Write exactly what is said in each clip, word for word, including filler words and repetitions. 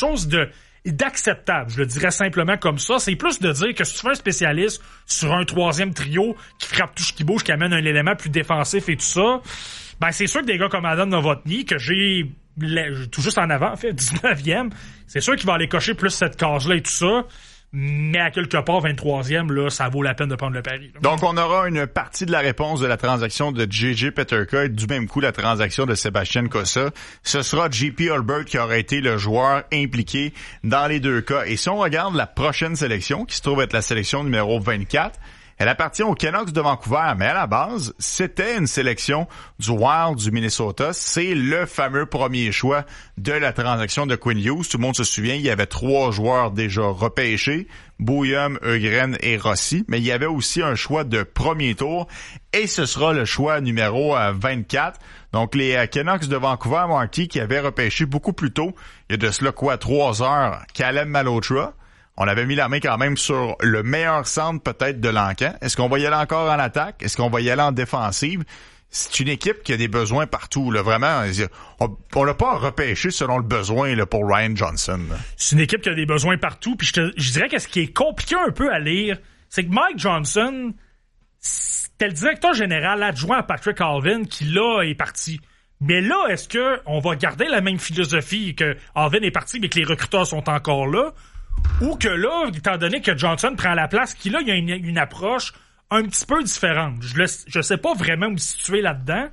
chose de d'acceptable, je le dirais simplement comme ça. C'est plus de dire que si tu fais un spécialiste sur un troisième trio qui frappe tout ce qui bouge, qui amène un élément plus défensif et tout ça, ben c'est sûr que des gars comme Adam Novotny, que j'ai tout juste en avant, en fait, dix-neuvième, c'est sûr qu'il va aller cocher plus cette case-là et tout ça. Mais à quelque part, vingt-troisième, là, ça vaut la peine de prendre le pari. Là. Donc, on aura une partie de la réponse de la transaction de J J Peterka et du même coup la transaction de Sébastien Cossa. Ce sera J P Hulbert qui aura été le joueur impliqué dans les deux cas. Et si on regarde la prochaine sélection, qui se trouve être la sélection numéro vingt-quatre, elle appartient aux Canucks de Vancouver, mais à la base, c'était une sélection du Wild du Minnesota. C'est le fameux premier choix de la transaction de Quinn Hughes. Tout le monde se souvient, il y avait trois joueurs déjà repêchés, Bouillum, Eugren et Rossi, mais il y avait aussi un choix de premier tour, et ce sera le choix numéro vingt-quatre. Donc, les Canucks de Vancouver, Marty, qui avaient repêché beaucoup plus tôt, il y a de cela quoi, trois heures, Caleb Malhotra. On avait mis la main quand même sur le meilleur centre peut-être de l'Encan. Est-ce qu'on va y aller encore en attaque? Est-ce qu'on va y aller en défensive? C'est une équipe qui a des besoins partout. Là, vraiment, on l'a pas repêché selon le besoin là, pour Ryan Johnson. Là. C'est une équipe qui a des besoins partout. Puis je, te, je dirais que ce qui est compliqué un peu à lire, c'est que Mike Johnson, c'était le directeur général adjoint à Patrick Allvin qui, là, est parti. Mais là, est-ce que on va garder la même philosophie que Allvin est parti mais que les recruteurs sont encore là? Ou que là, étant donné que Johnson prend la place, qu'il là, il y a une, une approche un petit peu différente. Je le, je sais pas vraiment où me situer là-dedans.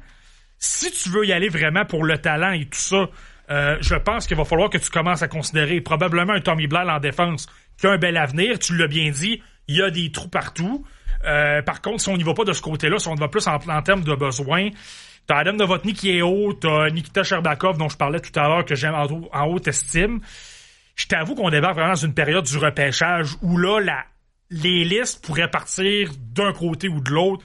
Si tu veux y aller vraiment pour le talent et tout ça, euh, je pense qu'il va falloir que tu commences à considérer probablement un Tommy Blal en défense qui a un bel avenir. Tu l'as bien dit, il y a des trous partout. Euh, par contre, si on n'y va pas de ce côté-là, si on va plus en, en termes de besoins, t'as Adam Novotny qui est haut, t'as Nikita Sherbakov dont je parlais tout à l'heure que j'aime en, en haute estime. Je t'avoue qu'on débarque vraiment dans une période du repêchage où là, la, les listes pourraient partir d'un côté ou de l'autre.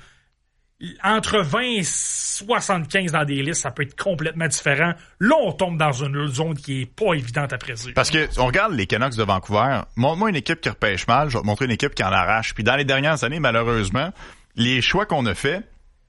Entre vingt et soixante-quinze dans des listes, ça peut être complètement différent. Là, on tombe dans une zone qui est pas évidente à prédire. Parce que on regarde les Canucks de Vancouver. Montre-moi une équipe qui repêche mal, je vais te montrer une équipe qui en arrache. Puis dans les dernières années, malheureusement, les choix qu'on a faits,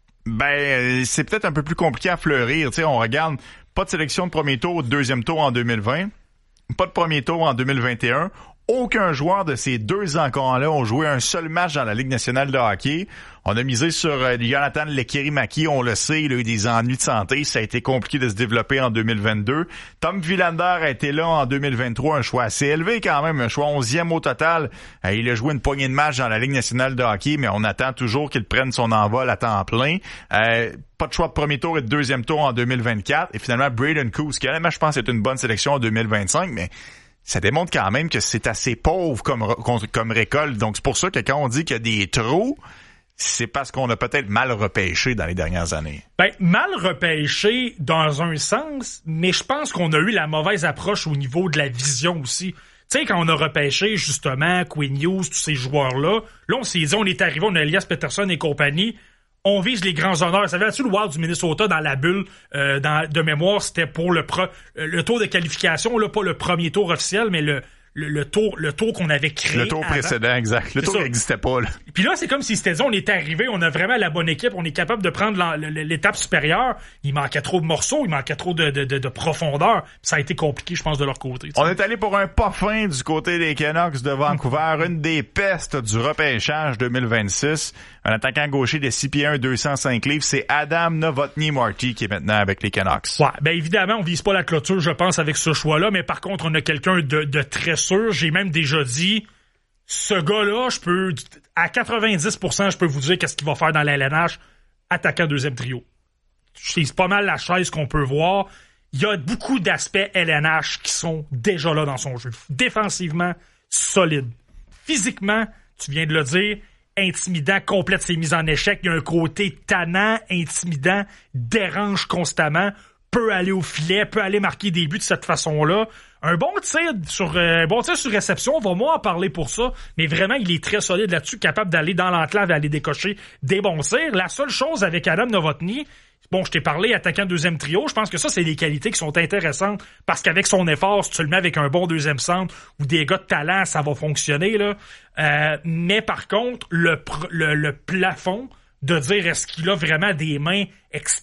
ben c'est peut-être un peu plus compliqué à fleurir. Tu sais, on regarde pas de sélection de premier tour ou de deuxième tour en deux mille vingt. Pas de premier tour en deux mille vingt et un. Aucun joueur de ces deux encans-là ont joué un seul match dans la Ligue nationale de hockey. On a misé sur euh, Jonathan Lekkerimäki, on le sait, il a eu des ennuis de santé. Ça a été compliqué de se développer en deux mille vingt-deux. Tom Willander a été là en deux mille vingt-trois, un choix assez élevé quand même, un choix onzième au total. Euh, il a joué une poignée de matchs dans la Ligue nationale de hockey, mais on attend toujours qu'il prenne son envol à temps plein. Euh, pas de choix de premier tour et de deuxième tour en deux mille vingt-quatre. Et finalement, Braden Coos, qui je pense est une bonne sélection en deux mille vingt-cinq, mais ça démontre quand même que c'est assez pauvre comme, comme récolte. Donc, c'est pour ça que quand on dit qu'il y a des trous, c'est parce qu'on a peut-être mal repêché dans les dernières années. Ben, mal repêché dans un sens, mais je pense qu'on a eu la mauvaise approche au niveau de la vision aussi. Tu sais, quand on a repêché, justement, Quinn Hughes, tous ces joueurs-là, là, on s'est dit, on est arrivé, on a Elias Pettersson et compagnie, on vise les grands honneurs. Savais-tu le Wild du Minnesota dans la bulle euh, dans, de mémoire, c'était pour le pro, le tour de qualification, là, pas le premier tour officiel, mais le le, le tour le tour qu'on avait créé. Le tour avant. Précédent, exact. Le c'est tour ça. qui n'existait pas. Là. Puis là, c'est comme si c'était dit, on est arrivé, on a vraiment la bonne équipe, on est capable de prendre la, l'étape supérieure. Il manquait trop de morceaux, il manquait trop de, de, de, de profondeur. Puis ça a été compliqué, je pense, de leur côté. T'sais. On est allé pour un pas fin du côté des Canucks de Vancouver, une des pestes du repêchage deux mille vingt-six. Un attaquant gaucher de six pieds un, deux cent cinq livres, c'est Adam Novotny Marty qui est maintenant avec les Canucks. Ouais, ben évidemment, on vise pas la clôture, je pense, avec ce choix-là, mais par contre, on a quelqu'un de, de très sûr. J'ai même déjà dit, ce gars-là, je peux, à quatre-vingt-dix pour cent, je peux vous dire qu'est-ce qu'il va faire dans la L N H, attaquant deuxième trio. C'est pas mal la chaise qu'on peut voir. Il y a beaucoup d'aspects L N H qui sont déjà là dans son jeu. Défensivement, solide. Physiquement, tu viens de le dire, intimidant, complète ses mises en échec. Il y a un côté tannant, intimidant, dérange constamment, peut aller au filet, peut aller marquer des buts de cette façon-là. Un bon tir sur euh, bon tir sur réception, on va moins en parler pour ça, mais vraiment, il est très solide là-dessus, capable d'aller dans l'enclave et aller décocher des bons tirs. La seule chose avec Adam Novotny, bon, je t'ai parlé attaquant deuxième trio, je pense que ça, c'est des qualités qui sont intéressantes, parce qu'avec son effort, si tu le mets avec un bon deuxième centre ou des gars de talent, ça va fonctionner, là. Euh, mais par contre, le, le, le plafond de dire est-ce qu'il a vraiment des mains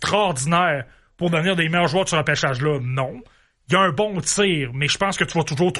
extraordinaires pour devenir des meilleurs joueurs de ce repêchage-là, non. Il y a un bon tir, mais je pense que tu vas toujours